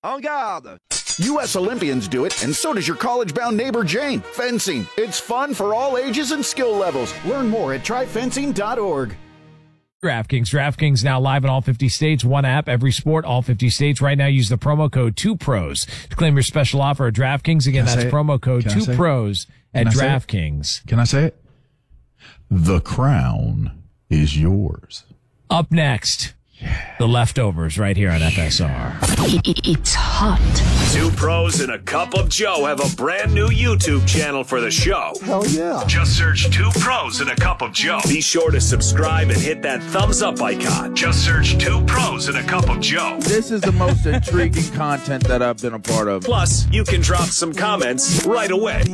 En garde! U.S. Olympians do it, and so does your college-bound neighbor Jane. Fencing. It's fun for all ages and skill levels. Learn more at tryfencing.org. DraftKings now live in all 50 states. One app, every sport, all 50 states. Right now, use the promo code 2pros to claim your special offer at DraftKings. Again, that's promo code 2pros at DraftKings. Can I say it? The crown is yours. Up next, the leftovers right here on FSR. It's hot. Two Pros and a Cup of Joe have a brand new YouTube channel for the show. Hell yeah. Just search Two Pros and a Cup of Joe. Be sure to subscribe and hit that thumbs up icon. Just search Two Pros and a Cup of Joe. This is the most intriguing content that I've been a part of. Plus, you can drop some comments right away.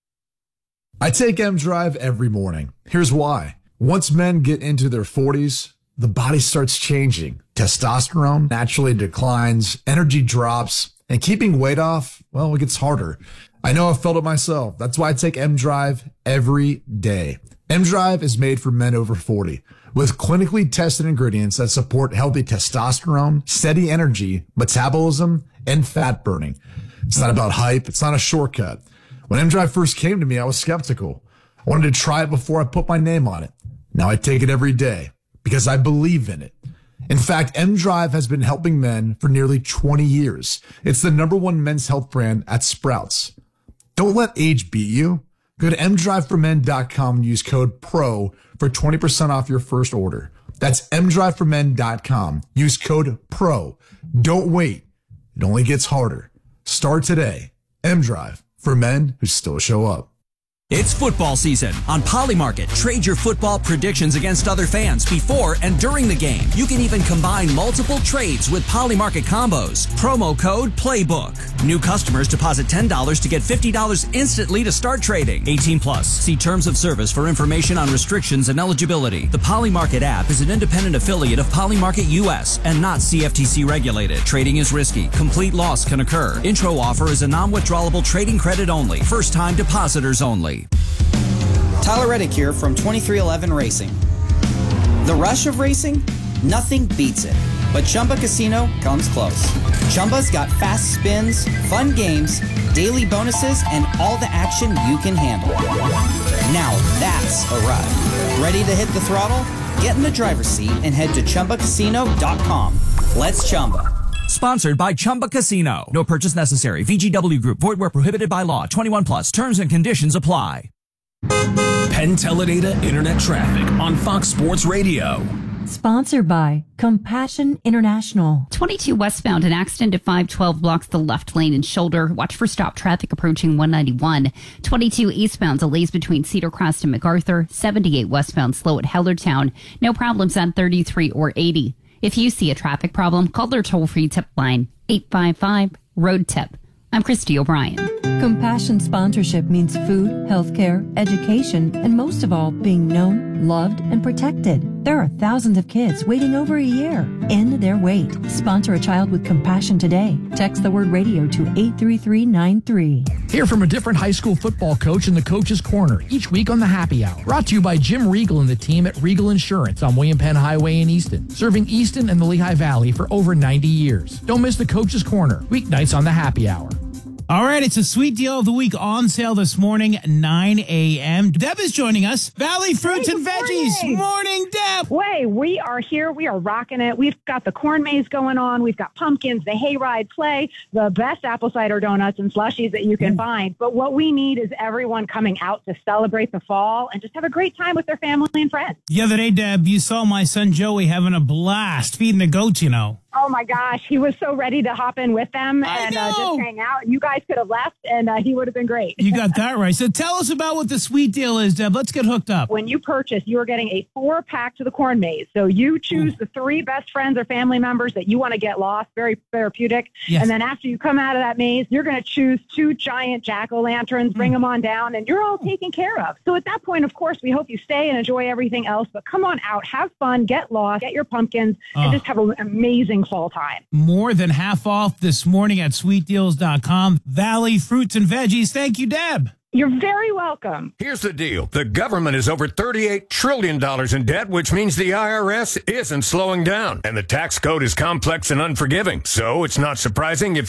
I take M-Drive every morning. Here's why. Once men get into their 40s, the body starts changing. Testosterone naturally declines, energy drops, and keeping weight off, well, it gets harder. I know I've felt it myself. That's why I take M-Drive every day. M-Drive is made for men over 40 with clinically tested ingredients that support healthy testosterone, steady energy, metabolism, and fat burning. It's not about hype. It's not a shortcut. When M-Drive first came to me, I was skeptical. I wanted to try it before I put my name on it. Now I take it every day because I believe in it. In fact, M-Drive has been helping men for nearly 20 years. It's the #1 men's health brand at Sprouts. Don't let age beat you. Go to mdriveformen.com and use code PRO for 20% off your first order. That's mdriveformen.com. Use code PRO. Don't wait. It only gets harder. Start today. M-Drive, for men who still show up. It's football season. On Polymarket, trade your football predictions against other fans before and during the game. You can even combine multiple trades with Polymarket combos. Promo code PLAYBOOK. New customers deposit $10 to get $50 instantly to start trading. 18 plus. See terms of service for information on restrictions and eligibility. The Polymarket app is an independent affiliate of Polymarket US and not CFTC regulated. Trading is risky. Complete loss can occur. Intro offer is a non-withdrawable trading credit only. First time depositors only. Tyler Reddick here from 2311 Racing. The rush of racing? Nothing beats it. But Chumba Casino comes close. Chumba's got fast spins, fun games, daily bonuses, and all the action you can handle. Now that's a ride. Ready to hit the throttle? Get in the driver's seat and head to ChumbaCasino.com. Let's Chumba. Sponsored by Chumba Casino. No purchase necessary. VGW Group. Void where prohibited by law. 21 plus. Terms and conditions apply. Penn Teledata Internet Traffic on Fox Sports Radio. Sponsored by Compassion International. 22 westbound, an accident at 512 blocks the left lane and shoulder. Watch for stop traffic approaching 191. 22 eastbound, delays between Cedar Crest and MacArthur. 78 westbound, slow at Hellertown. No problems on 33 or 80. If you see a traffic problem, call their toll-free tip line, 855-ROAD-TIP. I'm Christy O'Brien. Compassion sponsorship means food, healthcare, education, and most of all, being known, loved, and protected. There are thousands of kids waiting over a year. End their wait. Sponsor a child with compassion today. Text the word radio to 83393. Hear from a different high school football coach in the Coach's Corner each week on the Happy Hour. Brought to you by Jim Regal and the team at Regal Insurance on William Penn Highway in Easton. Serving Easton and the Lehigh Valley for over 90 years. Don't miss the Coach's Corner. Weeknights on the Happy Hour. All right, it's a sweet deal of the week on sale this morning, 9 a.m. Deb is joining us. Valley Fruits and Veggies. Morning, Deb. Way, we are here. We are rocking it. We've got the corn maze going on. We've got pumpkins, the hayride play, the best apple cider donuts and slushies that you can find. But what we need is everyone coming out to celebrate the fall and just have a great time with their family and friends. The other day, Deb, you saw my son Joey having a blast feeding the goats, you know. Oh, my gosh. He was so ready to hop in with them and just hang out. You guys could have left, and he would have been great. You got that right. So tell us about what the sweet deal is, Deb. Let's get hooked up. When you purchase, you are getting a 4-pack to the corn maze. So you choose the 3 best friends or family members that you want to get lost. Very therapeutic. Yes. And then after you come out of that maze, you're going to choose 2 giant jack-o'-lanterns, bring them on down, and you're all taken care of. So at that point, of course, we hope you stay and enjoy everything else. But come on out, have fun, get lost, get your pumpkins, and just have an amazing fall time. More than half off this morning at sweetdeals.com. Valley Fruits and Veggies. Thank you, Deb. You're very welcome. Here's the deal. The government is over $38 trillion in debt, which means the IRS isn't slowing down. And the tax code is complex and unforgiving. So it's not surprising if